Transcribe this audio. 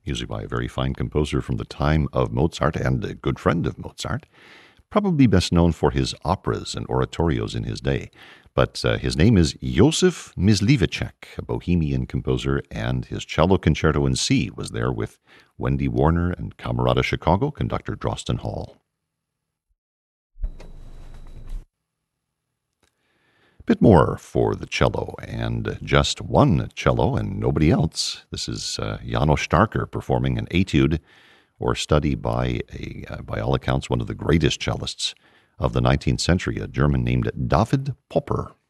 music by a very fine composer from the time of Mozart and a good friend of Mozart, probably best known for his operas and oratorios in his day. But his name is Josef Mysliveček, a Bohemian composer, and his cello concerto in C was there with Wendy Warner and Camerata Chicago conductor Drosten Hall. Bit more for the cello, and just one cello and nobody else. This is János Starker performing an etude or study by by all accounts, one of the greatest cellists of the 19th century, a German named David Popper.